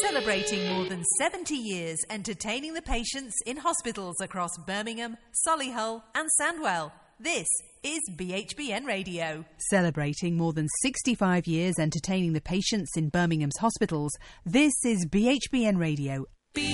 Celebrating more than 70 years entertaining the patients in hospitals across Birmingham, Solihull and Sandwell. This is BHBN Radio. Celebrating more than 65 years entertaining the patients in Birmingham's hospitals. This is BHBN Radio